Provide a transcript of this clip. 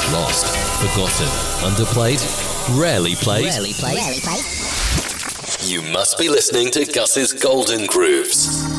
Lost, forgotten, underplayed, rarely played. Rarely played. You must be listening to Gus's Golden Grooves.